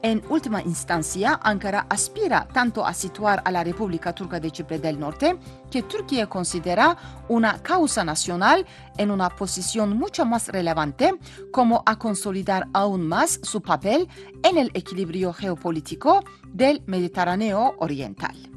En última instancia, Ankara aspira tanto a situar a la República Turca de Chipre del Norte, que Turquía considera una causa nacional, en una posición mucho más relevante, como a consolidar aún más su papel en el equilibrio geopolítico del Mediterráneo Oriental.